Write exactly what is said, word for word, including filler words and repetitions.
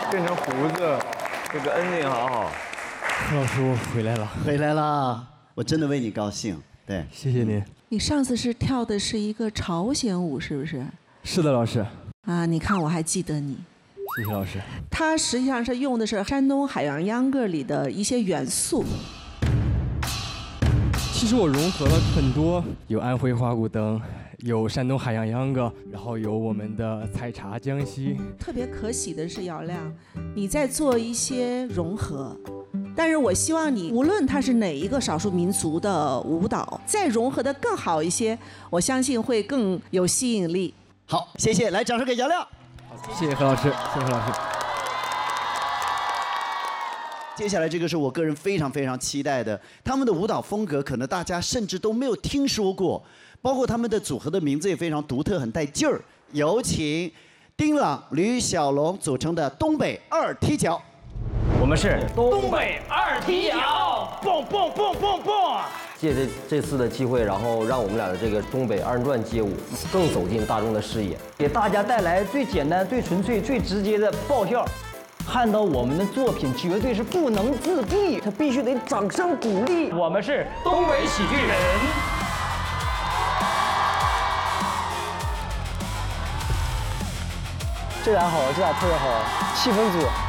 变成胡子了，这个 ending 好好。 何老师，我回来了， 回来了，我真的为你高兴。对， 谢谢您。 你上次是跳的是一个朝鲜舞，是不是？ 是的，老师。 啊，你看我还记得你。 谢谢老师。 它实际上是用的是山东海洋秧歌里的一些元素。 其实我融合了很多，有安徽花鼓灯，有山东海洋秧歌，然后有我们的采茶江西。 特别可喜的是姚亮，你在做一些融合，但是我希望你无论它是哪一个少数民族的舞蹈，再融合的更好一些，我相信会更有吸引力。 好，谢谢，来掌声给姚亮。 谢谢何老师，谢谢何老师。 接下来这个是我个人非常非常期待的，他们的舞蹈风格可能大家甚至都没有听说过，包括他们的组合的名字也非常独特，很带劲儿。有请丁朗、吕小龙组成的东北二踢脚。 我们是东北二踢脚，蹦蹦蹦蹦蹦。借这这次的机会，然后让我们俩的这个东北二人转街舞更走进大众的视野， 给大家带来最简单、最纯粹、最直接的爆笑。看到我们的作品，绝对是不能自闭，他必须得掌声鼓励。 我们是东北喜剧人。 这俩好，这俩特别好，气氛组。